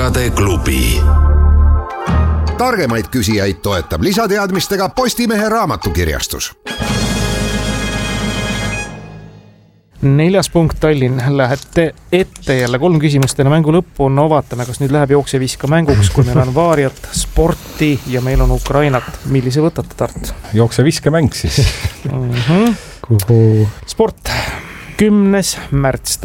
Targade klubi. Targemaid küsijaid toetab lisateadmistega Postimehe raamatukirjastus. 4. punkt Tallinn, lähete ette jälle 3 küsimust enne mängu lõppu. No vaatame, kas nüüd läheb jookseviska mänguks, kui meil on vaariat, sporti ja meil on Ukrainat. Millise võtate, Tart? Jookseviske mäng siis. Kuhu? Sport. 10. märts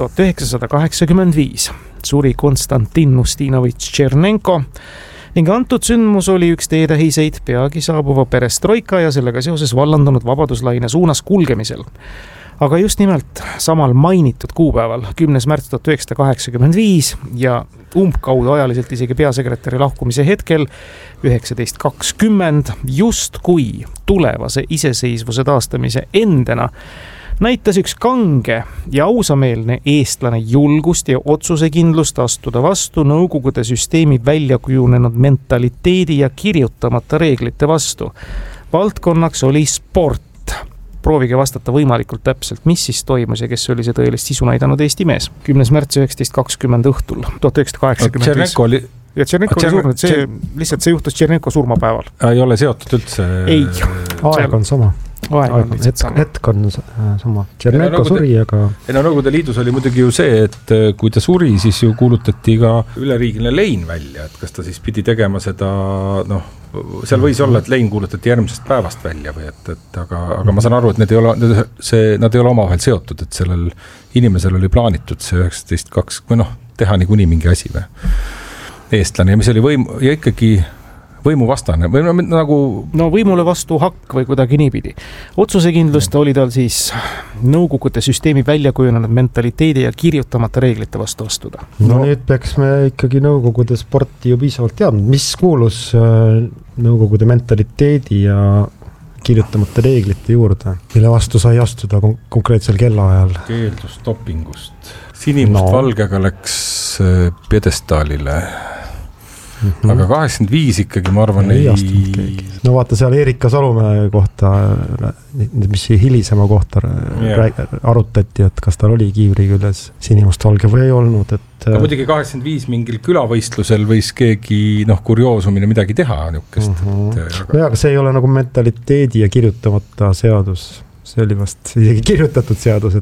1985 suri Konstantin Ustinovitš Tšernenko ning antud sündmus oli üks teetähiseid peagi saabuva perestroika ja sellega seoses vallandunud vabaduslaine suunas kulgemisel. Aga just nimelt samal mainitud kuupäeval, 10. märts 1985 ja umbkaudu ajaliselt isegi peasekretäri lahkumise hetkel 1920, just kui tulevase iseseisvuse taastamise endena näitas üks kange ja ausameelne eestlane julgust ja otsusekindlust astuda vastu Nõukogude süsteemi välja kujunenud mentaliteedi ja kirjutamata reeglite vastu. Valdkonnaks oli sport. Proovige vastata võimalikult täpselt, mis siis toimus ja kes oli see tõelist sisu näidanud Eesti mees. 10. märts 1920 õhtul 1985. Ja Tšernenko oli surnud, lihtsalt see juhtus Tšernenko surmapäeval. Ei ole seotud üldse? Ei. Aeg on sama. Hetk on sama. Tšernenko suri, aga... Nõukogude Liidus oli muidugi ju see, et kui ta suri, siis ju kuulutati ka üleriigiline lein välja, et kas ta siis pidi tegema seda, seal võis olla, et lein kuulutati järgmisest päevast välja või aga ma saan aru, et nad ei ole omavahel seotud, et sellel inimesel oli plaanitud see 19.2 teha niikuinii mingi asi või eestlane ja mis oli ja ikkagi võimuvastane või nagu... No võimule vastu hakk või kuidagi niipidi. Otsusekindlust oli tal siis Nõukogude süsteemi välja kujunenud mentaliteedi ja kirjutamata reeglite vastu astuda. No nüüd peaks me ikkagi Nõukogude sporti ju piisavalt teadnud. Mis kuulus Nõukogude mentaliteedi ja kirjutamata reeglite juurde, mille vastu sai astuda konkreetsel kellaajal? Keeldus dopingust. Sinimust-valgega läks pjedestaalile. Aga 85 ikkagi, ma arvan, ei... No vaata, seal Erika Salumäe kohta, mis hilisema kohta arutati, et kas tal oli kiivri küljes sinimust-valge või ei olnud. Aga muidugi 85 mingil külavõistlusel võis keegi kurioosumine midagi teha niukest. Aga see ei ole nagu mentaliteedi ja kirjutamata seadus. See oli vast isegi kirjutatud seadus,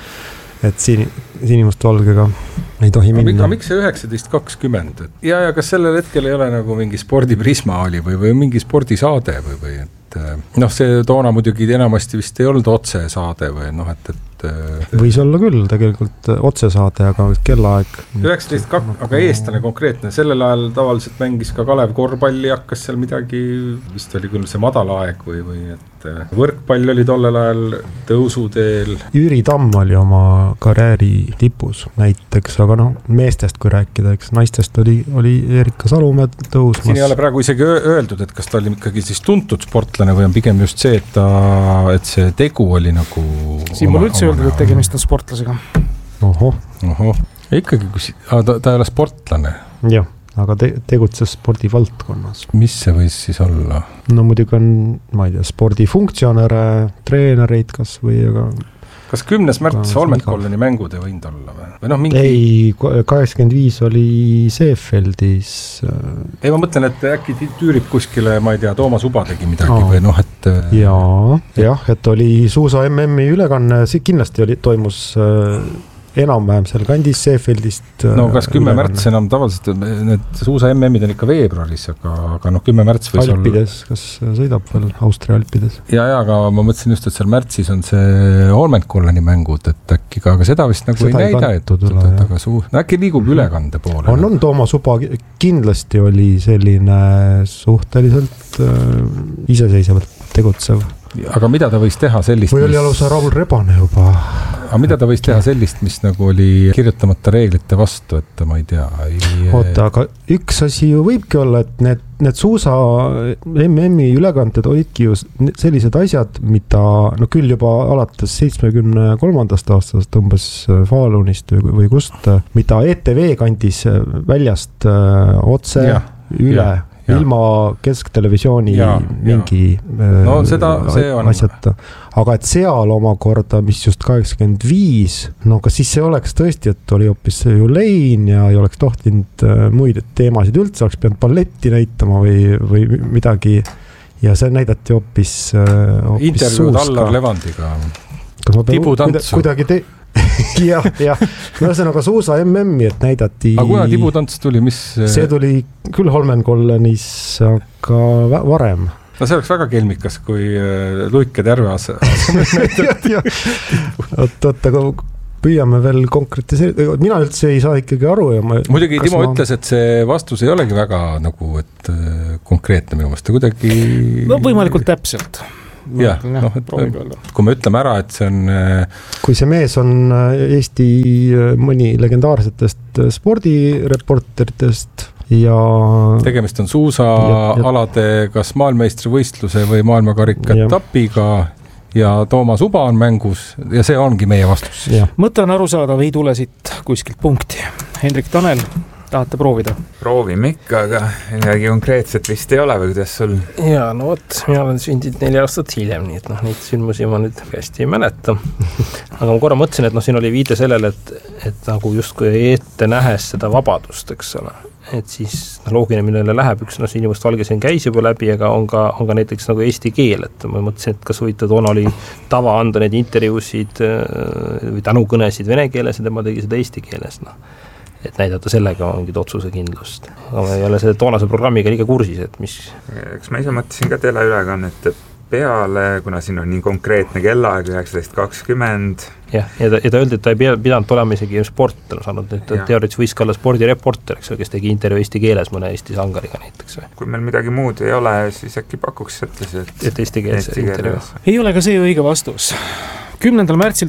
et sinimust valgega ei tohi minna. Aga miks see 19.20? Ja kas sellel hetkel ei ole nagu mingi spordiprisma oli või mingi spordisaade või see toona muidugi enamasti vist ei olnud otsesaade või võis olla küll tegelikult otsesaade, aga kellaaeg 19.2, aga eestlane konkreetne sellel ajal tavaliselt mängis ka Kalev korvpalli, hakkas seal midagi, vist oli küll see madal aeg või võrkpall oli tollel ajal tõusuteel. Jüri Tamm oli oma karjääri tipus näiteks, aga meestest kui rääkida, eks naistest oli Erika Salumäe tõusmas. Siin ei ole praegu isegi öeldud, et kas ta oli ikkagi siis tuntud sportlane või on pigem just see, et see tegu oli nagu siin mul üldse öeldud, et tegemist on sportlasega. Ohoh. Ikkagi, ta ei ole sportlane. Jah, aga tegutses spordivaldkonnas. Mis see võis siis olla? No muidugi on, ma ei tea, spordifunktsionäre, treenereid kas või, aga... Kas 10. märts Holmenkolleni mängud ei võinud olla või? Mingi... Ei, 85 oli Seefeldis. Ei, ma mõtlen, et äkki tüürib kuskile, ma ei tea, Toomas Uba tegi midagi või et... Jah, et oli suusa MM-i ülekanne, see kindlasti toimus... enam-vähem seal kandis Seefeldist. No kas 10. märts enam tavaliselt, need suusa MM-id on ikka veebruaris, aga 10. märts võis Alpides, kas sõidab veel Austria Alpides? Ja, aga ma mõtlesin just, et seal märtsis on see Holmenkolleni mängud, et äkki ka, aga seda vist nagu seda ei näida, äkki liigub ülekande poole. On Toomas Uba kindlasti oli selline suhteliselt iseseisvalt tegutsev. Aga mida ta võis teha sellist... Või oli alusa Raul Rebane juba? Aga mida ta võis teha sellist, mis nagu oli kirjutamata reeglite vastu, et ma ei tea... Oota, aga üks asi ju võibki olla, et need suusa MM-i ülekanted olidki ju sellised asjad, mida küll juba alates 73. aastast umbes Falunist või kust, mida ETV kandis väljast otse üle ilma kesktelevisiooni mingi asjata. Aga et seal omakorda, mis just 85, no kas siis see oleks tõesti, et oli hoopis ju lein ja ei oleks tohtinud muid teemasid üldse, oleks pidanud balletti näitama või midagi ja see näidati hoopis intervjuud Allar Levandiga. Tibutantsu. Kuidagi jah, no see on aga suusa MM-i, et näidati... Aga kuna tibutants tuli, mis... See tuli küll Holmenkollenis, aga varem. No see oleks väga kelmikas, kui Luike terve asemel näidati. Oota, püüame veel konkretiseerida. Mina üldse ei saa ikkagi aru. Ja muidugi Timo ütles, et see vastus ei olegi väga nagu, et konkreetne minu mõista kuidagi... No võimalikult täpselt. Jah, kui me ütleme ära, et see on... Kui see mees on Eesti mõni legendaarsetest spordireporteritest ja... Tegemist on suusaalade kas maailmeistrivõistluse või maailmakarika etapiga ja Toomas Uba on mängus ja see ongi meie vastus. Mõte on arusaadav, ei tule siit kuskilt punkti. Hendrik Tanel, tahate proovida? Proovime ikka, aga midagi konkreetset vist ei ole või kuidas sul? Jaa, no vot, mina olen sündinud 4 aastat hiljem, nii et neid sündmusi ma nüüd hästi ei mäleta. Aga ma korra mõtlesin, et siin oli viide sellele, et nagu justkui ette nähes seda vabadust, eks ole. Et siis loogine, millele läheb üks inimest valge siin käis juba läbi, aga on ka näiteks nagu eesti keel, et ma mõtlesin, et kas huvitav toona oli tava anda neid intervjuusid või tänukõnesid vene keeles ja tema tegi seda eesti keeles, et näidata sellega mingit otsusekindlust. Aga ma ei ole selle toonase programmiga liiga kursis, et mis... Eks ma ise mõtlesin ka teleülekannet peale, kuna siin on nii konkreetne kellaaeg 19.20. Ja ta öeldi, et ta ei pidanud olema isegi sport, saanud, et teoorias võis ka olla spordireporter, kes tegi intervju eesti keeles mõne Eesti sangariga näiteks. Kui meil midagi muud ei ole, siis äkki pakuks et eesti keeles intervju. Ei ole ka see õige vastus. 10. märtsil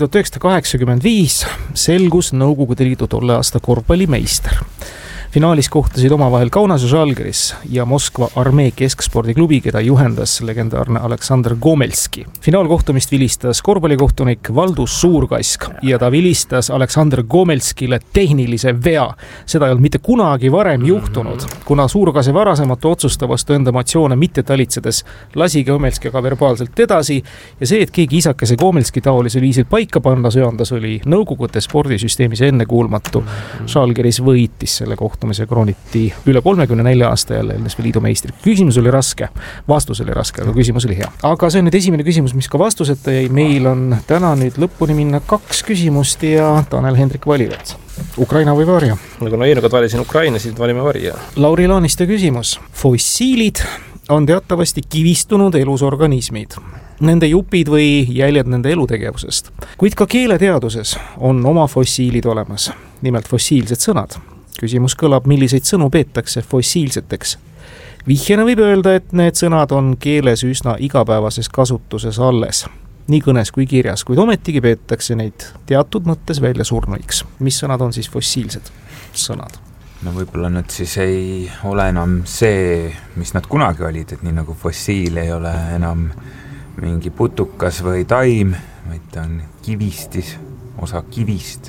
1985 selgus Nõukogude Liidu tolle aasta korvpallimeister. Finaalis kohtasid omavahel Kaunas ja Žalgiris ja Moskva armee keskspordiklubi, keda juhendas legendaarne Aleksandr Gomelski. Finaalkohtumist vilistas korvpallikohtunik Valdus Suurkask ja ta vilistas Aleksandr Gomelskile tehnilise vea. Seda ei olnud mitte kunagi varem juhtunud, kuna Suurkase varasematu otsusta vastu enda emotsioone mitte talitsedes lasi Gomelski aga verbaalselt edasi ja see, et keegi isakese Gomelski taolise viisil paika panna söandas, oli Nõukogude spordisüsteemis ennekuulmatu. Žalgiris võitis selle kohtumise krooniti üle 34 aasta jälle NSV Liidu meistri. Küsimus oli raske, vastus oli raske, aga küsimus oli hea. Aga see on nüüd esimene küsimus, mis ka vastuseta jäi. Meil on täna nüüd lõpuni minna 2 küsimust ja Tanel Hendrik valivad. Ukraina või Varja? Nagu eelnägad valisin Ukraina, siis valime Varja. Lauri Laaniste küsimus. Fossiilid on teatavasti kivistunud elusorganismid. Nende jupid või jäljed nende elutegevusest. Kuid ka keeleteaduses on oma fossiilid olemas, nimelt fossiilsed sõnad. Küsimus kõlab, milliseid sõnu peetakse fossiilseteks. Vihjena võib öelda, et need sõnad on keeles üsna igapäevases kasutuses alles. Nii kõnes kui kirjas, kuid ometigi peetakse neid teatud mõttes välja surnuiks. Mis sõnad on siis fossiilsed sõnad? No võib-olla nad siis ei ole enam see, mis nad kunagi olid, et nii nagu fossiil ei ole enam mingi putukas või taim, vaid ta on kivistis, osa kivist.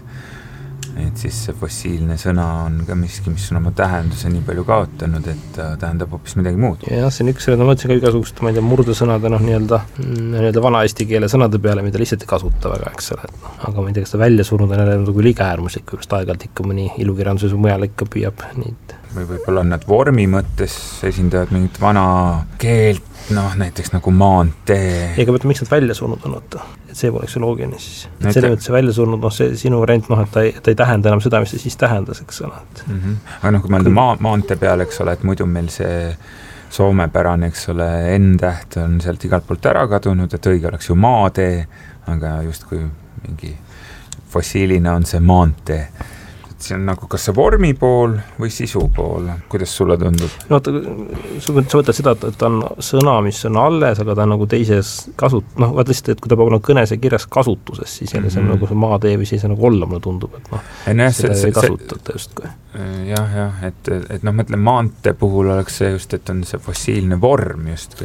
Et siis see fossiilne sõna on ka miski, mis on oma tähenduse nii palju kaotanud, et tähendab hoopis midagi muud. Ja see on üks ma mõtlesin ka igasugust, ma ei tea, murdesõnade nii-öelda vana eesti keele sõnade peale, mida lihtsalt ei kasuta väga, eks ole. Aga ma ei tea, kas ta välja surnud on nagu liiga äärmuslik, just aeg-ajalt ikka mõni ilukirjanduses mujal ikka püüab neid. Või võib-olla nad vormi mõttes esindavad mingit vana keelt, näiteks nagu maantee. Ega miks nad välja surnud on, et see poleks ju loogiline siis. Et selle mõttes see välja surnud, see sinu variant, et ta ei tähenda enam seda, mis ta siis tähendas, eks ole. Aga kui mõelda maantee peale, eks ole, et muidu meil see soomepärane, eks ole, N-täht on sealt igalt poolt ära kadunud, et õige oleks ju maatee, aga justkui mingi fossiilina on see maantee. See on nagu kas see vormi pool või sisu pool, kuidas sulle tundub? No sa võtad seda, et ta on sõna, mis on alles, aga ta on nagu teises vaat lihtsalt, et kui ta peab olema kõnes ja kirjas kasutuses, siis jälle see on nagu see maatee või siis nagu olla, mulle tundub, et seda ei kasutata justkui. Jah, et mõtlen maantee puhul oleks see just, et on see fossiilne vorm justkui.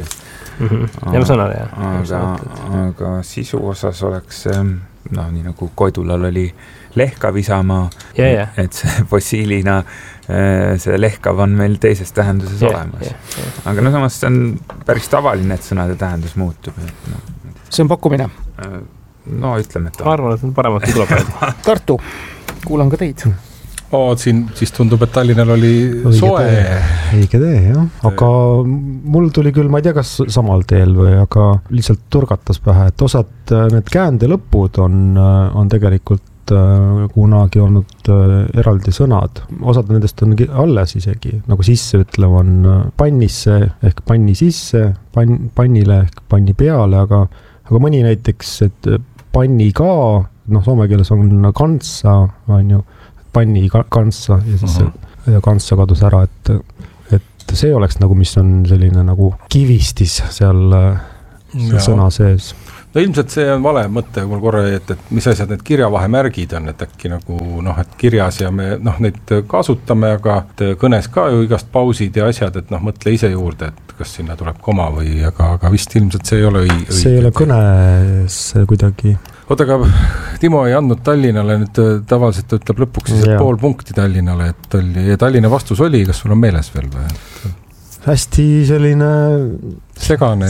Ja sõna, jah. Aga sisu osas oleks nii nagu Koidulal oli lehkav isamaa, et see fossiilina see lehkav on meil teises tähenduses olemas. Aga no samas see on päris tavaline, et sõnade tähendus muutub. No. See on pakkumine? No ütleme, et ma arvan, et on paremat tuleb. Tartu, kuulan ka teid. Siin siis tundub, et Tallinnal oli soe. Õige tee, jah. Aga mul tuli küll, ma ei tea, kas samal teel või, aga lihtsalt turgatas pähe, et osad need käände lõpud on tegelikult kunagi olnud eraldi sõnad. Osad nendest on alles isegi, nagu sisse ütlema on pannisse ehk panni sisse, pannile ehk panni peale, aga mõni näiteks, et panni ka, soome keeles on kanssa, on ju, panni kanssa ja siis see kanssa kadus ära, et see oleks nagu, mis on selline nagu kivistis seal sõna sees. No ilmselt see on vale mõte mul korra, et mis asjad need kirjavahemärgid on, et äkki nagu et kirjas ja me neid kasutame, aga kõnes ka ju igast pausid ja asjad, et mõtle ise juurde, et kas sinna tuleb koma või, aga vist ilmselt see ei ole õige. See ei ole kõnes kuidagi. Oota, aga Timo ei andnud Tallinnale nüüd tavaliselt ütleb lõpuks siis pool punkti Tallinnale, et oli, ja Tallinna vastus oli, kas sul on meeles veel või? Hästi selline segane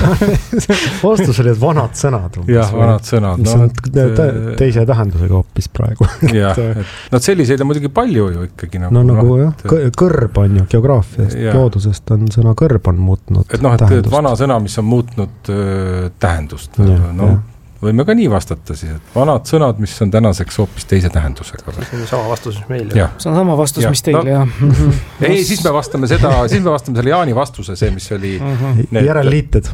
vastus oli, et vanad sõnad. Jah, vanad sõnad. Teise tähendusega hoopis praegu. Jah, selliseid on muidugi palju ju ikkagi. Kõrb on ju geograafiast, loodusest on sõna kõrb on muutnud tähendust. Et vana sõna, mis on muutnud tähendust. Võime ka nii vastata siis, et vanad sõnad, mis on tänaseks hoopis teise tähendusega. See on sama vastus, mis meil. See on sama vastus, mis teil, jah. Ei, siis me vastame selle Jaani vastuse, see, mis oli... Järelliited.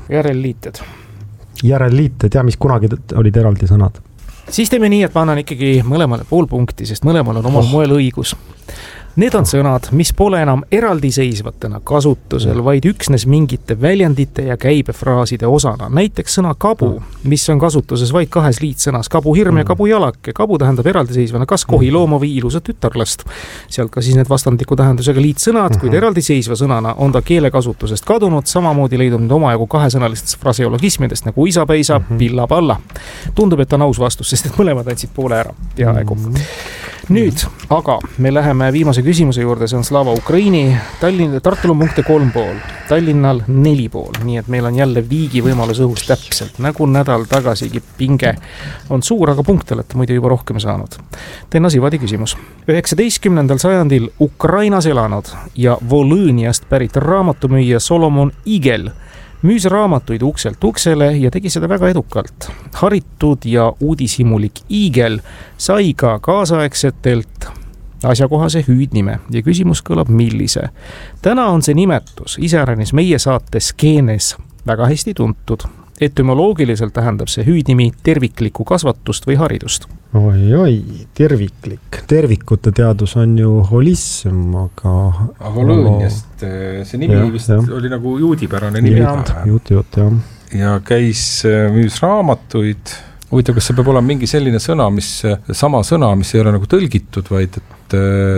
Järelliited, mis kunagi olid eraldi sõnad. Siis teeme nii, et ma annan ikkagi mõlemale pool punkti, sest mõlemal on omal moel õigus. Need on sõnad, mis pole enam eraldiseisvatena kasutusel, vaid üksnes mingite väljendite ja käibefraaside osana. Näiteks sõna kabu, mis on kasutuses vaid kahes liitsõnas, kabu hirm ja kabu jalake. Kabu tähendab eraldiseisvana kas kohilooma või ilusa tütarlast. Sealt ka siis need vastandiku tähendusega liitsõnad, kuid eraldiseisva sõnana on ta keelekasutusest kadunud, samamoodi leidub nüüd omajagu kahesõnalistest fraseologismidest nagu isapäisa, pilla-palla. Tundub, et on aus vastus, sest et mõlemad andsid poole ära ja aegu. Nüüd, aga me läheme viimase küsimuse juurde, see on Slava Ukraini. Tartul on punkte 3,5, Tallinnal 4,5, nii et meil on jälle viigi võimalus õhus täpselt, nagu nädal tagasigi. Pinge on suur, aga punkte olete muidu juba rohkem saanud. Teine Asivadi küsimus. 19. sajandil Ukrainas elanud ja Volõniast pärit raamatumüüja Solomon Igel müüs raamatuid ukselt uksele ja tegi seda väga edukalt. Haritud ja uudishimulik Igel sai ka kaasaegsetelt asjakohase hüüdnime ja küsimus kõlab millise. Täna on see nimetus iseäranis meie saate skeenes väga hästi tuntud. Etümoloogiliselt tähendab see hüüdnimi terviklikku kasvatust või haridust. Oi, terviklik. Tervikute teadus on ju holism, aga... Volõniast, see nimi vist oli nagu juudipärane nimi. Juut, jah. Ja müüs raamatuid. Huvitav, kas see peab olema mingi selline sõna, sama sõna, mis ei ole nagu tõlgitud, vaid et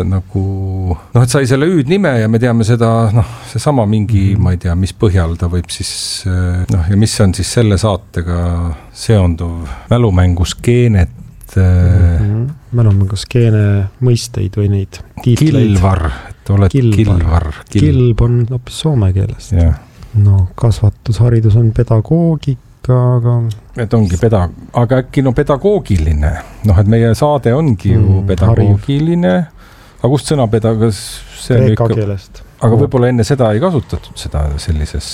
et sai selle hüüdnime ja me teame seda, see sama mingi, ma ei tea, mis põhjal ta võib siis, ja mis on siis selle saatega seonduv mälumängus geenet, mälumängus geene mõisteid või neid tiitleid. Kilvar, et oled kilvar. Kilb on hoopis soome keelest. Kasvatusharidus on pedagoogik, aga... Et ongi aga äkki pedagoogiline. Et meie saade ongi ju pedagoogiline. Aga kust sõna kreeka keelest. Aga võib-olla enne seda ei kasutatud seda sellises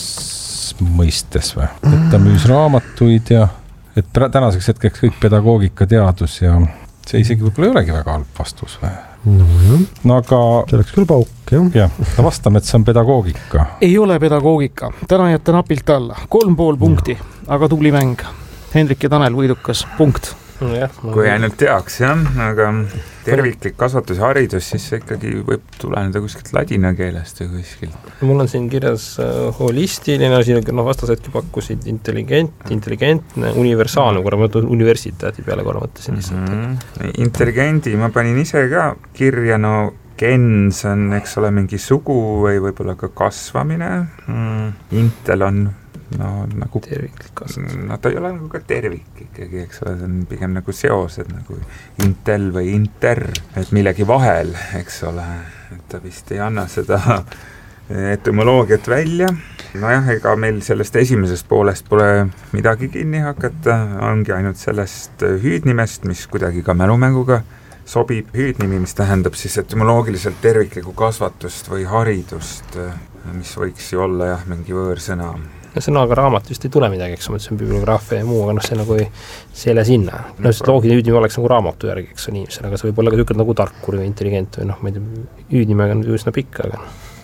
mõistes või? Et ta müüs raamatuid ja et tänaseks hetkeks kõik pedagoogika teadus ja see isegi võib-olla ei olegi väga halb vastus või? Aga... See oleks küll pauk, jah. Vastame, et see on pedagoogika. Ei ole pedagoogika. Täna jätta napilt alla. 3,5 punkti, aga tubli mäng. Hendrik ja Tanel võidukas. Punkt. Kui ainult teaks, aga terviklik kasvatus ja haridus, siis see ikkagi võib tuleneda kuskilt ladina keelest või kuskilt. Mul on siin kirjas holistiline, siin vastasedki pakkusid intelligentne, universaalne, korra ma universiteedi peale korra mõtlesin lihtsalt. Intelligendi ma panin ise ka kirja, gens on, eks ole, mingi sugu või võib-olla ka kasvamine. Intel on nagu terviklik kasvatus. No ta ei ole nagu ka tervik ikkagi, eks ole, see on pigem nagu seosed nagu Intel või Inter, et millegi vahel, eks ole, et ta vist ei anna seda etümoloogiat välja. Nojah, ega meil sellest esimesest poolest pole midagi kinni hakata, ongi ainult sellest hüüdnimest, mis kuidagi ka mälumänguga sobib. Hüüdnimi, mis tähendab siis etümoloogiliselt terviklikku kasvatust või haridust, mis võiks ju olla jah, mingi võõrsõna. Sõnaga raamat vist ei tule midagi, eks see on bibliograafia ja muu, aga see nagu ei ole sinna. Loogiline hüüdnimi oleks nagu raamatu järgi, eks on inimesel, aga see võib olla ka tükkel nagu tarkur või intelligent või ma ei tea, hüüdnimega on üsna pikk, aga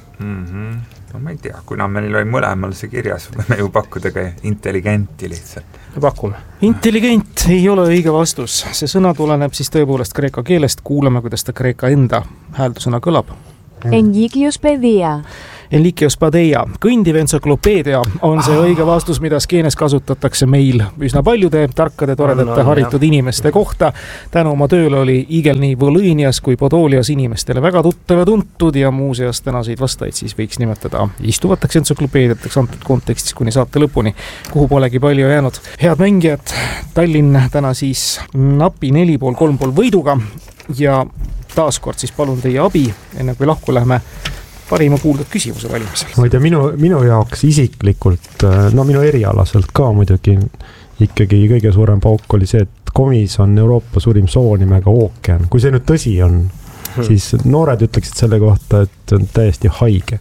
no ma ei tea, kuna meil oli mõlemal see kirjas, võime ju pakkuda ka intelligenti lihtsalt. Pakume. Intelligent ei ole õige vastus. See sõna tuleneb siis tõepoolest kreeka keelest, kuulame, kuidas ta kreeka enda hääldusena kõlab. Engikios pedia. Enlikios padeia. Kõndiv entsüklopeedia on see õige vastus, mida skeenes kasutatakse meil üsna paljude tarkade, toredate, haritud inimeste kohta. Tänu oma tööle oli Igel nii Volõnias kui Podolias inimestele väga tuttav ja tuntud ja muuseas tänaseid vastajaid siis võiks nimetada istuvateks entsüklopeediateks antud kontekstis kuni saate lõpuni, kuhu polegi palju jäänud. Head mängijad, Tallinn täna siis napi 4,5-3 võiduga ja taaskord siis palun teie abi, enne kui lahku lähme parima kuuldud küsimuse valimisel. Ma ei tea, minu jaoks isiklikult, minu erialaselt ka muidugi ikkagi kõige suurem pauk oli see, et komis on Euroopa suurim soo nimega ookean. Kui see nüüd tõsi on, siis noored ütleksid selle kohta, et on täiesti haige.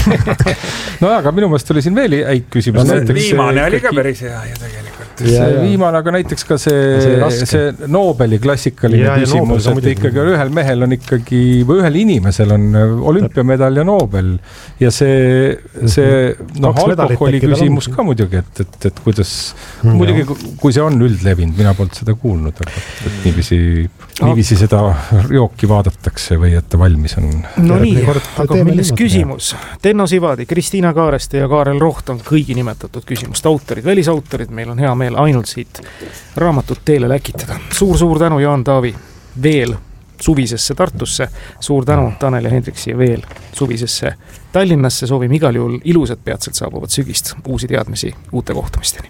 No aga minu meelest oli siin veel häid küsimus. Viimane oli ka päris hea ja tegelikult. Viimane, aga näiteks ka see Nobeli klassikaline küsimus, et ikkagi ühel mehel on ikkagi, või ühel inimesel on olümpiamedal ja Nobel ja see alkoholi küsimus ka muidugi, et kuidas, muidugi kui see on üldlevinud, mina polnud seda kuulnud, aga niiviisi seda jooki vaadatakse või et ta valmis on. No nii, aga milles küsimus? Tenno Sivadi, Kristiina Kaareste ja Kaarel Roht on kõigi nimetatud küsimust autorid, välisautorid, meil on hea meel ainult siit raamatut teele läkitada. Suur tänu, Jaan Taavi, veel suvisesse Tartusse, suur tänu Tanel ja Hendriksi veel suvisesse Tallinnasse, soovime igal juhul ilusat peatselt saabuvat sügist, uusi teadmisi, uute kohtumisteni.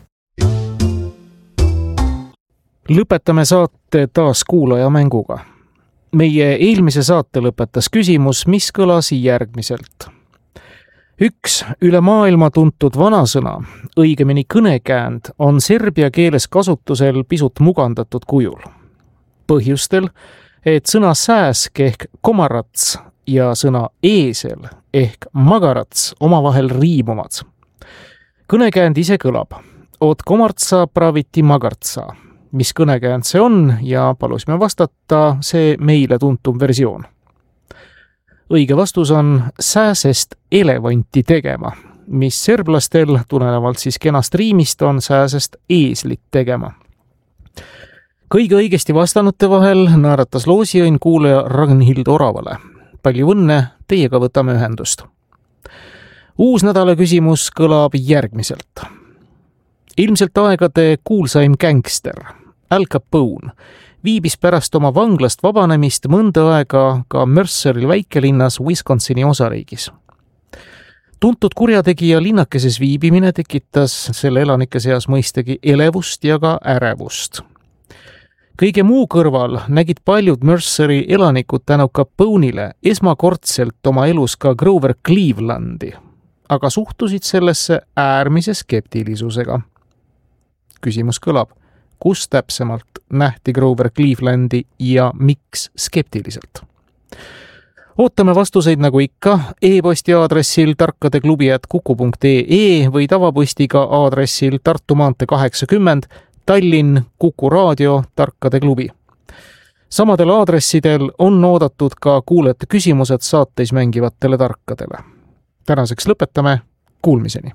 Lõpetame saate taas kuulaja mänguga. Meie eelmise saate lõpetas küsimus, mis kõlas järgmiselt. Üks üle maailma tuntud vanasõna, õigemini kõnekäänd, on serbia keeles kasutusel pisut mugandatud kujul. Põhjustel, et sõna sääsk ehk komarats ja sõna eesel ehk magarats omavahel riimuvad. Kõnekäänd ise kõlab, od komartsa praviti magartsa. Mis kõnekäänd see on ja palusime vastata see meile tuntum versioon. Õige vastus on sääsest elevanti tegema, mis serblastel tulenevalt siis kenast riimist on sääsest eeslit tegema. Kõige õigesti vastanute vahel naeratas loosiõnn kuulaja Ragnhild Oravale. Palju õnne, teiega võtame ühendust. Uus nädala küsimus kõlab järgmiselt. Ilmselt aegade kuulsaim gängster Al Capone viibis pärast oma vanglast vabanemist mõnda aega ka Merceri väikelinnas Wisconsini osariigis. Tuntud kurjategija linnakeses viibimine tekitas selle elanike seas mõistagi elevust ja ka ärevust. Kõige muu kõrval nägid paljud Merceri elanikud tänu Capone'ile esmakordselt oma elus ka Grover Clevelandi, aga suhtusid sellesse äärmise skeptilisusega. Küsimus kõlab. Kus täpsemalt nähti Grover Clevelandi ja miks skeptiliselt? Ootame vastuseid nagu ikka e-posti aadressil tarkadeklubi@kuku.ee või tavapostiga aadressil Tartu maantee 80 Tallinn Kuku raadio Tarkade klubi. Samadel aadressidel on oodatud ka kuulajate küsimused saateis mängivatele tarkadele. Tänaseks lõpetame, kuulmiseni.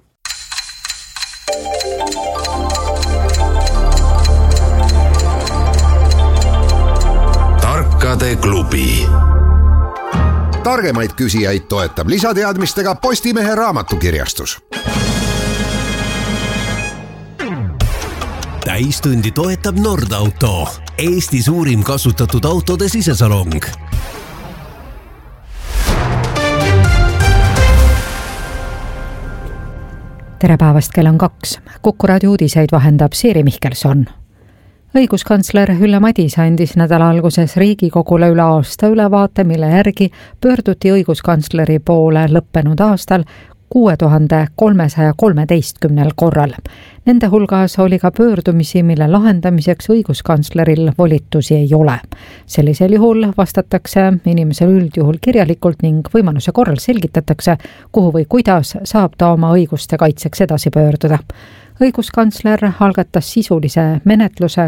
Tarkade klubi. Targemaid küsijaid toetab lisateadmistega Postimehe raamatukirjastus. Täistundi toetab Nordauto, Eesti suurim kasutatud autode sisesalong. tere päevast, kell on 2. Kuku raadio uudiseid vahendab Siiri Mihkelson. Õiguskantsler Ülle Madise andis nädala alguses Riigikogule üle aasta ülevaate, mille järgi pöörduti õiguskantsleri poole lõppenud aastal 6313 korral. Nende hulgas oli ka pöördumisi, mille lahendamiseks õiguskantsleril volitusi ei ole. Sellisel juhul vastatakse inimesel üldjuhul kirjalikult ning võimaluse korral selgitatakse, kuhu või kuidas saab ta oma õiguste kaitseks edasi pöörduda. Õiguskantsler algatas sisulise menetluse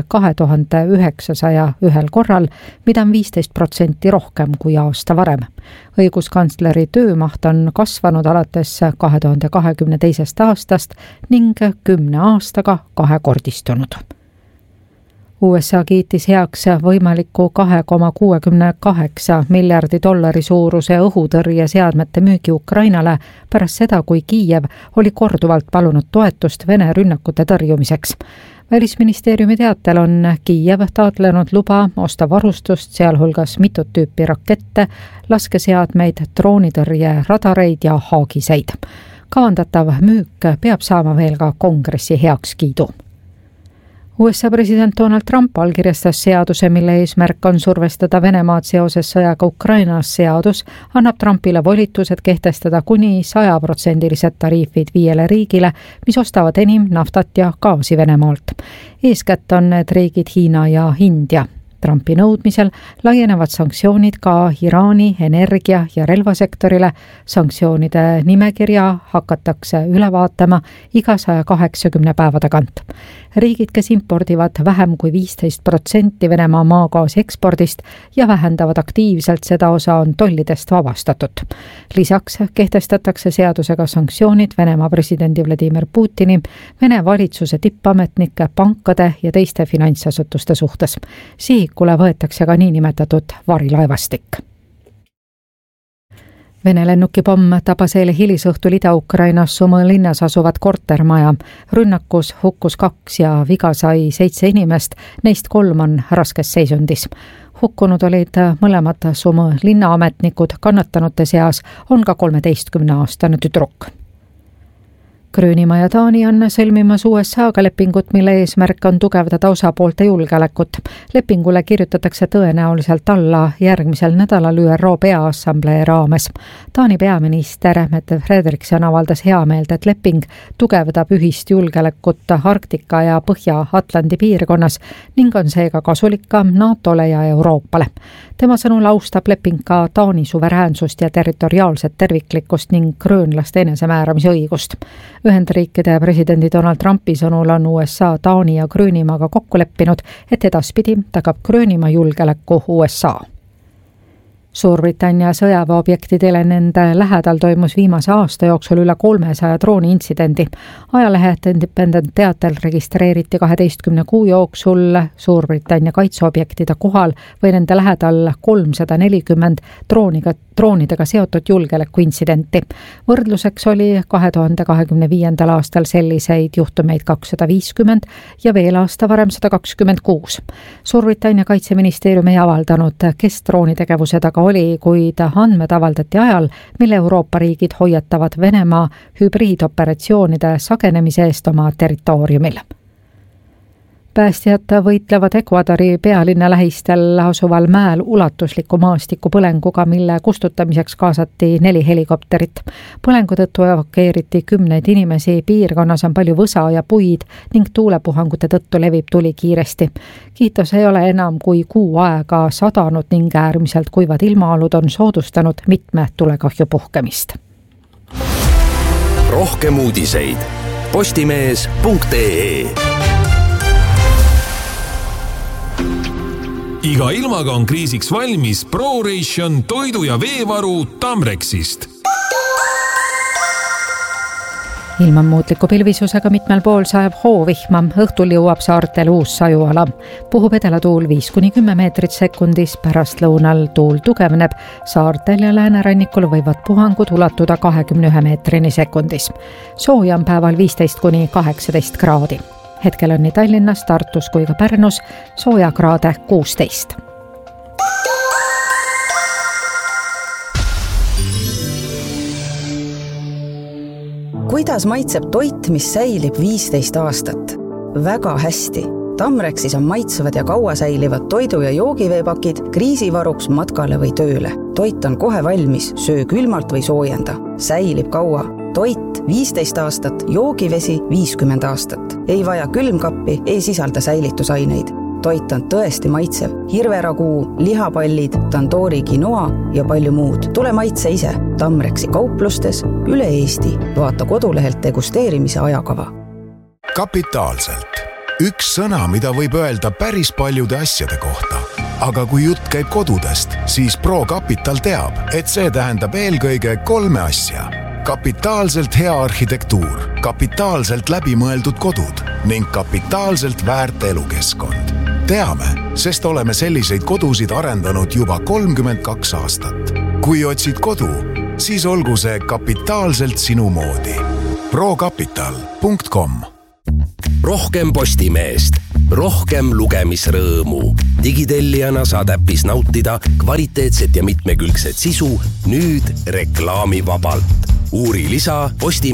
2901 korral, mida on 15% rohkem kui aasta varem. Õiguskantsleri töömaht on kasvanud alates 2022. aastast ning 10 aastaga kahekordistunud. USA kiitis heaks võimaliku $2,68 miljardi suuruse õhutõrjeseadmete müügi Ukrainale pärast seda, kui Kiiev oli korduvalt palunud toetust Vene rünnakute tõrjumiseks. Välisministeeriumi teatel on Kiiev taotlenud luba osta varustust, sealhulgas mitut tüüpi rakette, laskeseadmeid, droonitõrje, radareid ja haagiseid. Kavandatav müük peab saama veel ka kongressi heakskiidu. USA president Donald Trump allkirjastas seaduse, mille eesmärk on survestada Venemaad seoses sõjaga Ukrainas. Seadus annab Trumpile volitused kehtestada kuni 100% tariifid 5 riigile, mis ostavad enim naftat ja gaasi Venemaalt. Eeskätt on need riigid Hiina ja India. Trumpi nõudmisel laienevad sanktsioonid ka Iraani energia- ja relvasektorile. Sanktsioonide nimekirja hakatakse üle vaatama iga 180 päeva tagant. Riigid, kes impordivad vähem kui 15% Venemaa maagaasi ekspordist ja vähendavad aktiivselt seda osa, on tollidest vabastatud. Lisaks kehtestatakse seadusega sanktsioonid Venemaa presidendi Vladimir Putini, Vene valitsuse tippametnike, pankade ja teiste finantsasutuste suhtes. Sihikule võetakse ka niinimetatud varilaevastik. Vene lennukipomm tabas eile hilisõhtul Ida-Ukrainas Sumõ linnas asuvat kortermaja. Rünnakus hukkus 2 ja viga sai 7 inimest, neist 3 on raskes seisundis. Hukkunud olid mõlemad Sumõ linnaametnikud, kannatanute seas on ka 13-aastane tüdruk. Gröönimaa ja Taani on sõlmimas USA-ga lepingut, mille eesmärk on tugevdada osapoolte julgeolekut. Lepingule kirjutatakse tõenäoliselt alla järgmisel nädalal ÜRO Peaassamblee raames. Taani peaminister Mette Frederiksen avaldas heameelt, et leping tugevdab ühist julgeolekut Arktika ja Põhja-Atlandi piirkonnas ning on seega kasulik ka NATOle ja Euroopale. Tema sõnul austab leping ka Taani suveräänsust ja territoriaalset terviklikkust ning gröönlaste enesemääramise õigust. Ühendriikide presidendi Donald Trumpi sõnul on USA, Taani ja Gröönimaaga kokku leppinud, et edaspidi tagab Gröönimaa julgeoleku USA. Suurbritannia sõjaväeobjektidele nende lähedal toimus viimase aasta jooksul üle 300 drooni intsidendi. Ajalehed Independent teatel registreeriti 12 kuu jooksul Suurbritannia kaitseobjektide kohal või nende lähedal 340 droonidega seotud julgeolekuintsidenti. Võrdluseks oli 2025. aastal selliseid juhtumeid 250 ja veel aasta varem 126. Suurbritannia kaitseministeerium ei avaldanud, kes droonitegevuse taga oli, kuid andmed avaldati ajal, mil Euroopa riigid hoiatavad Venemaa hübriidoperatsioonide sagenemise eest oma territooriumil. Päästjad võitlevad Ecuadori pealinna lähistel asuval mäel ulatusliku maastiku põlenguga, mille kustutamiseks kaasati 4 helikopterit. Põlengu tõttu evakueeriti 10 inimesi, piirkonnas on palju võsa ja puid ning tuulepuhangute tõttu levib tuli kiiresti. Kiitos ei ole enam kui kuu aega sadanud ning äärmiselt kuivad ilmaalud on soodustanud mitme tulekahju puhkemist. Rohkem uudiseid postimees.ee. Iga ilmaga on kriisiks valmis ProRation toidu- ja veevaru Tamrexist. Ilm on muutliku pilvisusega, mitmel pool sajab hoovihma, õhtul jõuab saartel uus sajuala. Puhub edelatuul 5-10 meetrit sekundis, pärast lõunal tuul tugevneb. Saartel ja läänerannikul võivad puhangud ulatuda 21 meetrini sekundis. Sooja on päeval 15-18 kraadi. Hetkel on nii Tallinnas, Tartus kui ka Pärnus soojakraade 16. Kuidas maitseb toit, mis säilib 15 aastat? Väga hästi. Tamrexis on maitsevad ja kaua säilivad toidu- ja joogiveepakid kriisivaruks matkale või tööle. Toit on kohe valmis, söö külmalt või soojenda. Säilib kaua. Toit 15 aastat, joogivesi 50 aastat. Ei vaja külmkappi, ei sisalda säilitusaineid. Toit on tõesti maitsev. Hirveraguu, lihapallid, tandoori quinoa ja palju muud. Tule maitse ise. Tamrexi kauplustes üle Eesti. Vaata kodulehelt degusteerimise ajakava. Kapitaalselt. Üks sõna, mida võib öelda päris paljude asjade kohta. Aga kui jutt käib kodudest, siis ProCapital teab, et see tähendab eelkõige 3 asja. Kapitaalselt hea arhitektuur, kapitaalselt läbimõeldud kodud ning kapitaalselt väärt elukeskkond. Teame, sest oleme selliseid kodusid arendanud juba 32 aastat. Kui otsid kodu, siis olgu see kapitaalselt sinu moodi. procapital.com. Rohkem Postimeest, rohkem lugemisrõõmu. Digitellijana saad äpis nautida kvaliteetset ja mitmekülgset sisu nüüd reklaamivabalt. Uuri lisa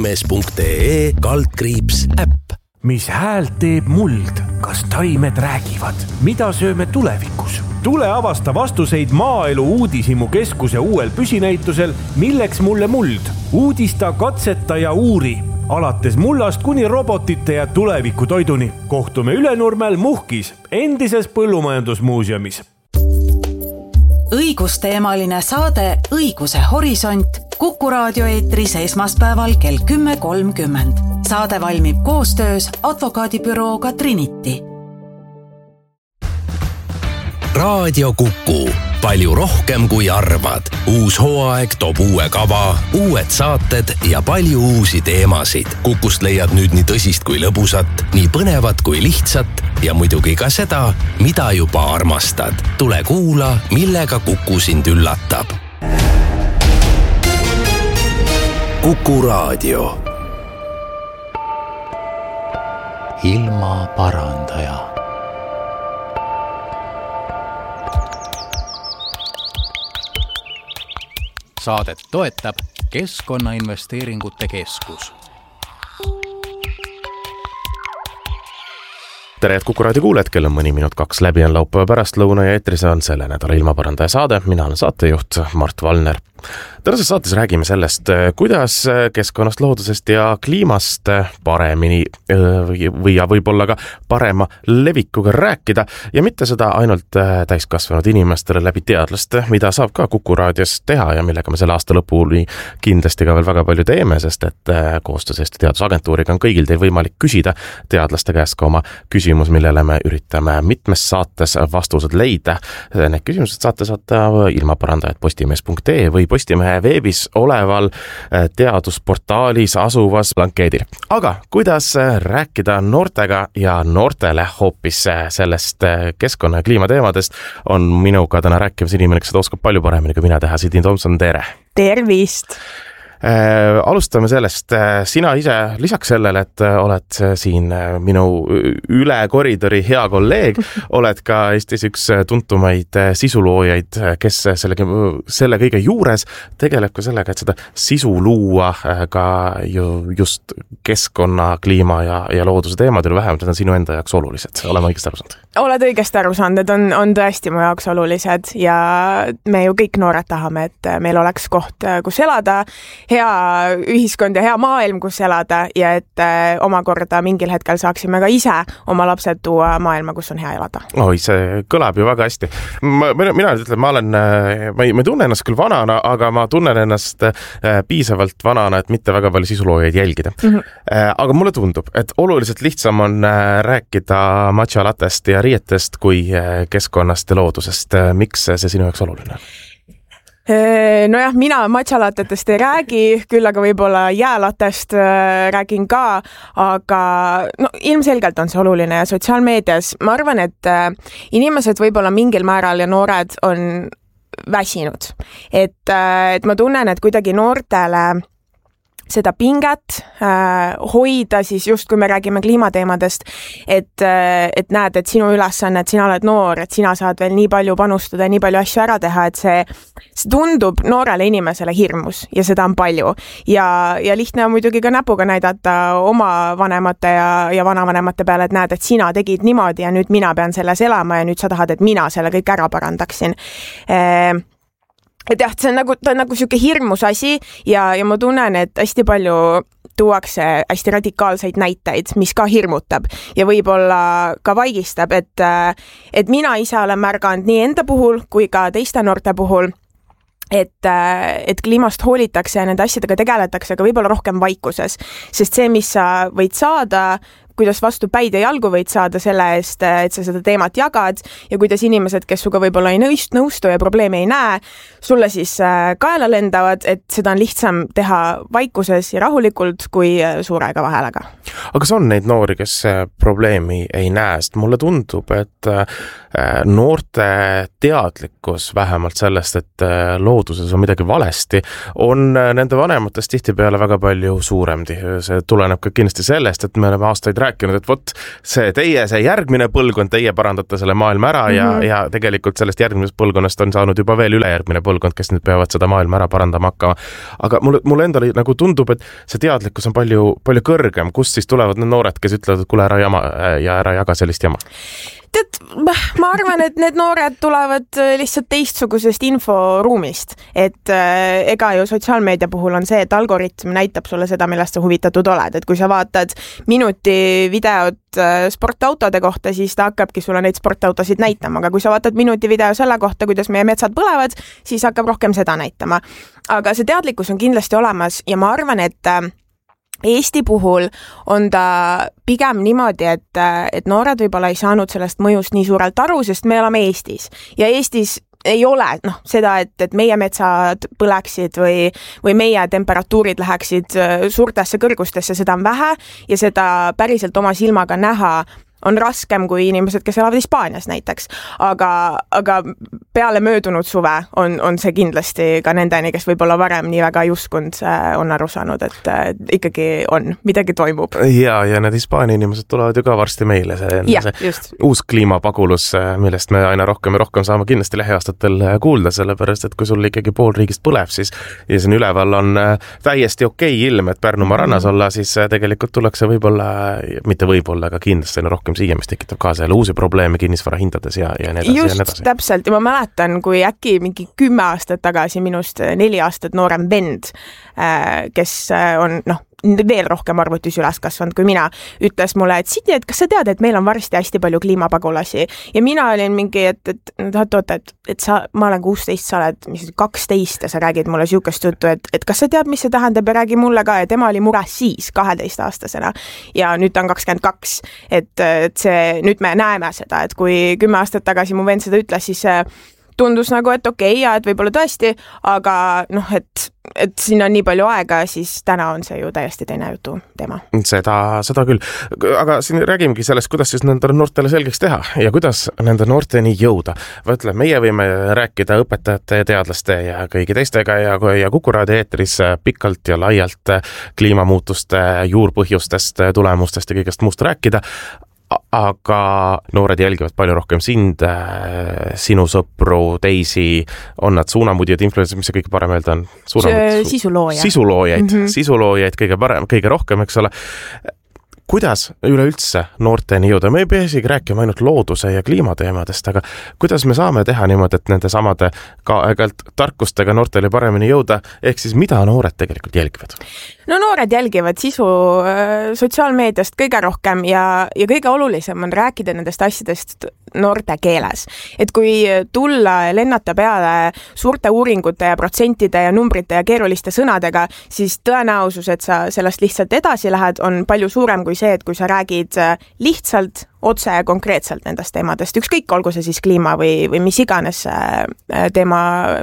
postimees.ee/äpp. Mis häält teeb muld? Kas taimed räägivad? Mida sööme tulevikus? Tule avasta vastuseid Maaelu Uudishimu keskuse uuel püsinäitusel Milleks mulle muld? Uudista, katseta ja uuri. Alates mullast kuni robotite ja tulevikutoiduni. Kohtume Ülenurmel Muhkis, endises põllumajandusmuuseumis. Õigusteemaline saade Õiguse horisont Kuku raadio eetris esmaspäeval kell 10.30. Saade valmib koostöös advokaadibürooga Trinity. Raadio Kuku. Palju rohkem kui arvad. Uus hooaeg toob uue kava, uued saated ja palju uusi teemasid. Kukust leiad nüüd nii tõsist kui lõbusat, nii põnevat kui lihtsat ja muidugi ka seda, mida juba armastad. Tule kuula, millega Kuku sind üllatab. Kuku raadio. Ilma parandaja. Saadet toetab Keskkonnainvesteeringute Keskus. Tere, Kuku raadio kuuled, kell on mõni minut 2 läbi on laupäeva pärastlõuna ja eetris on selle nädala ilmaparandaja saade. Mina olen saatejuht Mart Valner. Tänases saates räägime sellest, kuidas keskkonnast, loodusest ja kliimast paremini või võib-olla ka parema levikuga rääkida ja mitte seda ainult täiskasvanud inimestele läbi teadlaste, mida saab ka Kuku raadios teha ja millega me selle aasta lõpuni kindlasti ka veel väga palju teeme, sest et koostöös Eesti Teadusagentuuriga on kõigil teil võimalik küsida teadlaste käest ka oma küsimus, millele me üritame mitmes saates vastused leida. Need küsimused saate saata ilmaparandajad postimees.ee või Postimehe veebis oleval teadusportaalis asuvas blankeedil. Aga kuidas rääkida noortega ja noortele hoopis sellest keskkonna ja kliimateemadest on minuga täna rääkimas inimene, kes seda oskab palju paremini kui mina teha. Sidin Tomson, tere! Tervist! Alustame sellest, sina ise lisaks sellele, et oled siin minu üle koridori hea kolleeg, oled ka Eestis üks tuntumaid sisuloojaid, kes selle kõige juures tegeleb ka sellega, et seda sisu luua ka just keskkonna, kliima ja looduse teemadel, vähemalt need on sinu enda jaoks olulised. Oleme õigesti aru saanud? Oled õigesti aru saanud, et on tõesti mu jaoks olulised ja me ju kõik noored tahame, et meil oleks koht, kus elada, hea ühiskond ja hea maailm, kus elada ja et omakorda mingil hetkel saaksime ka ise oma lapsed tuua maailma, kus on hea elada. Oi, see kõlab ju väga hästi. Mina ütlen, ma ei tunne ennast küll vanana, aga ma tunnen ennast piisavalt vanana, et mitte väga palju sisuloojaid jälgida. Aga mulle tundub, et oluliselt lihtsam on rääkida matcha latest ja riietest kui keskkonnast ja loodusest. Miks see sinu jaoks oluline? Nojah, mina matšalatetest ei räägi, küll aga võib-olla jäälatest räägin ka, aga ilmselgelt on see oluline ja sotsiaalmeedias ma arvan, et inimesed võib-olla mingil määral ja noored on väsinud. Et ma tunnen, et kuidagi noortele seda pinget, hoida siis just, kui me räägime kliimateemadest, et näed, et sinu ülesanne, et sina oled noor, et sina saad veel nii palju panustada, nii palju asju ära teha, et see tundub noorele inimesele hirmus ja seda on palju. Ja lihtne on muidugi ka näpuga näidata oma vanemate ja vanavanemate peale, et näed, et sina tegid niimoodi ja nüüd mina pean selles elama ja nüüd sa tahad, et mina selle kõik ära parandaksin. Et jah, see on nagu siuke hirmus asi ja ma tunnen, et hästi palju tuuakse hästi radikaalseid näiteid, mis ka hirmutab ja võib-olla ka vaigistab, et mina ise olen märganud nii enda puhul kui ka teiste noorte puhul, et kliimast hoolitakse ja nende asjadega tegeletakse, aga võib-olla rohkem vaikuses, sest see, mis sa võid saada, kuidas vastu päid ja jalgu võid saada selle eest, et sa seda teemat jagad ja kuidas inimesed, kes suga võib-olla ei nõustu ja probleemi ei näe, sulle siis kaela lendavad, et seda on lihtsam teha vaikuses ja rahulikult kui suure kõva häälega. Aga kas on neid noori, kes probleemi ei näe, sest mulle tundub, et noorte teadlikkus vähemalt sellest, et looduses on midagi valesti, on nende vanematest tihtipeale väga palju suurem. See tuleneb ka kindlasti sellest, et me oleme aastaid rääkinud, et vot see järgmine põlvkond, teie parandate selle maailma ära ja tegelikult sellest järgmisest põlvkonnast on saanud juba veel ülejärgmine põlvkond, kes nüüd peavad seda maailma ära parandama hakkama. Aga mulle endale nagu tundub, et see teadlikkus on palju kõrgem, kust siis tulevad need noored, kes ütlevad, et kuule ära jaga sellist jama? Tead, ma arvan, et need noored tulevad lihtsalt teistsugusest inforuumist, et ega ju sotsiaalmeedia puhul on see, et algoritm näitab sulle seda, millest sa huvitatud oled, et kui sa vaatad minuti videot sportautode kohta, siis ta hakkabki sulle neid sportautosid näitama, aga kui sa vaatad minuti video selle kohta, kuidas meie metsad põlevad, siis hakkab rohkem seda näitama. Aga see teadlikkus on kindlasti olemas ja ma arvan, et Eesti puhul on ta pigem niimoodi, et noored võib-olla ei saanud sellest mõjust nii suurelt aru, sest me elame Eestis ja Eestis ei ole seda, et meie metsad põleksid või meie temperatuurid läheksid suurtesse kõrgustesse, seda on vähe ja seda päriselt oma silmaga näha on raskem kui inimesed, kes elavad Hispaanias näiteks, aga peale möödunud suve on see kindlasti ka nendeni, kes võib-olla varem nii väga ei uskunud, on aru saanud, et ikkagi midagi toimub. Ja need Hispaania inimesed tulevad ju ka varsti meile, see uus kliimapagulus, millest me aina rohkem ja rohkem saame kindlasti lähiaastatel kuulda, sellepärast, et kui sul ikkagi pool riigist põleb, siis ja siin üleval on täiesti okei ilm, et Pärnumaa rannas olla, siis tegelikult tullakse võib-olla, mitte võib-olla, aga kindlasti rohkem siia, mis tekitab kaasa jälle uusi probleeme kinnisvara hindades ja nii edasi. Just, täpselt. Ja ma mäletan, kui äkki mingi 10 aastat tagasi minust 4 aastat noorem vend, kes on veel rohkem arvutis üles kasvanud kui mina, ütles mulle, et Sidney, et kas sa tead, et meil on varsti hästi palju kliimapagulasi ja mina olin mingi, et ma olen 16, sa oled 12 ja sa räägid mulle siukest juttu, et kas sa tead, mis see tähendab ja räägi mulle ka, ja tema oli mures siis 12-aastasena ja nüüd ta on 22, et see, nüüd me näeme seda, et kui 10 aastat tagasi mu vend seda ütles, siis tundus nagu, et okei, ja et võib-olla tõesti, aga et siin on nii palju aega, siis täna on see ju täiesti teine jutu teema. Seda küll. Aga siin räägimegi sellest, kuidas siis nendele noortele selgeks teha ja kuidas nende noorteni jõuda. Võtle, meie võime rääkida õpetajate ja teadlaste ja kõigi teistega ja Kuku raadio eetris pikalt ja laialt kliimamuutuste juurpõhjustest, tulemustest ja kõigest muust rääkida. Aga noored jälgivad palju rohkem sind, sinu sõpru, teisi, on nad suunamudjad, influencer, mis see kõige parem öelda on? Sisuloojaid. Sisuloojaid kõige rohkem, eks ole. Kuidas üleüldse noorteni jõuda? Me ei pea isegi rääkima ainult looduse ja kliimateemadest, aga kuidas me saame teha niimoodi, et nende samade ka aeg-ajalt tarkustega noortele paremini jõuda, ehk siis mida noored tegelikult jälgivad? No noored jälgivad sisu sotsiaalmeediast kõige rohkem ja kõige olulisem on rääkida nendest asjadest noorte keeles. Et kui tulla lennata peale suurte uuringute ja protsentide ja numbrite ja keeruliste sõnadega, siis tõenäosus, et sa sellest lihtsalt edasi lähed, on palju suurem kui see, et kui sa räägid lihtsalt otse ja konkreetselt nendest teemadest, ükskõik olgu see siis kliima või mis iganes teema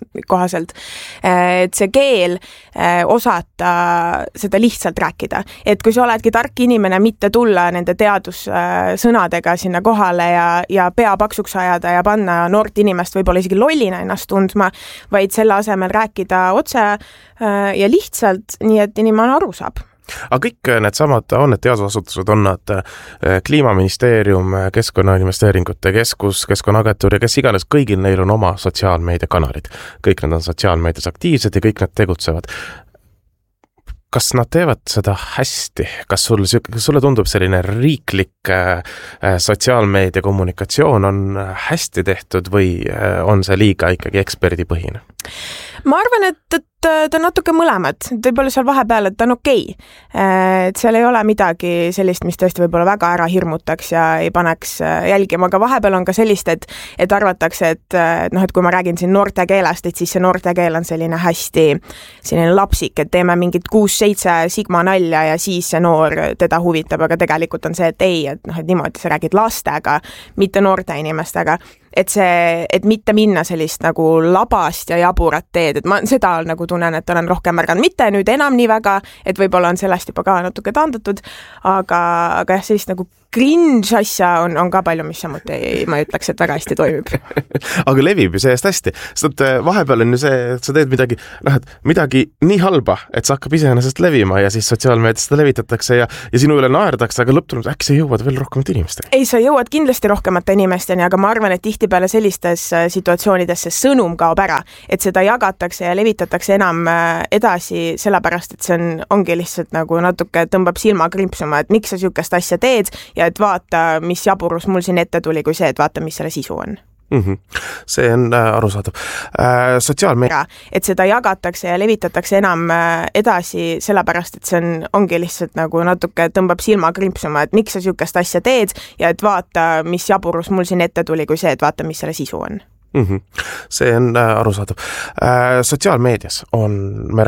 kohaselt, et see keel osata seda lihtsalt rääkida. Et kui sa oledki tark inimene, mitte tulla nende teadussõnadega sinna kohale ja pea paksuks ajada ja panna noort inimest võib-olla isegi lollina ennast tundma, vaid selle asemel rääkida otse ja lihtsalt, nii et inimene aru saab. Aga kõik need samad, on need teadusasutused, on nad Kliimaministeerium, Keskkonnainvesteeringute Keskus, Keskkonnaagentuur ja kes iganes, kõigil neil on oma sotsiaalmeediakanalid. Kõik nad on sotsiaalmeedias aktiivsed ja kõik nad tegutsevad. Kas nad teevad seda hästi? Kas sulle tundub selline riiklik sotsiaalmeedia kommunikatsioon on hästi tehtud või on see liiga ikkagi eksperdipõhine? Ma arvan, et ta on natuke mõlemad, võib-olla seal vahepeal, et ta on okei. Et seal ei ole midagi sellist, mis tõesti võib-olla väga ära hirmutaks ja ei paneks jälgima, aga vahepeal on ka sellist, et arvatakse, et kui ma räägin siin noorte keelest, et siis see noorte keel on selline hästi selline lapsik, et teeme mingit 6-7 sigma nalja ja siis see noor teda huvitab, aga tegelikult on see, et ei, et niimoodi sa räägid lastega, mitte noorte inimestega. Et mitte minna sellist nagu labast ja jaburat teed, et ma seda nagu tunnen, et olen rohkem märganud, mitte nüüd enam nii väga, et võib-olla on sellest juba ka natuke taandatud, aga jah, sellist nagu cringe asja on ka palju, mis samuti ma ütleks, et väga hästi toimib. Aga levib ju seest hästi, sest vahepeal on ju see, et sa teed midagi nii halba, et sa hakkab iseenesest levima ja siis sotsiaalmeedias seda levitatakse ja sinu üle naerdakse, aga lõptunud äkki sa jõuad veel rohkemate inimestega. Ei, sa jõuad kindlasti rohkemate inimesteni, aga ma arvan, et tihtipeale sellistes situatsioonides see sõnum kaob ära, et seda jagatakse ja levitatakse enam edasi, sellepärast, et see ongi lihtsalt nagu natuke tõmbab silma krimpsuma, et miks sa sihukest asja teed ja et vaata, mis jaburus mul siin ette tuli, kui see, et vaata, mis selle sisu on. See on arusaadav. Sotsiaalmeedia. Et seda jagatakse ja levitatakse enam edasi, sellepärast, et see ongi lihtsalt nagu natuke tõmbab silma krimpsuma, et miks sa sihukest asja teed ja et vaata, mis jaburus mul siin ette tuli, kui see, et vaata, mis selle sisu on. See on arusaadav. Sotsiaalmeedias me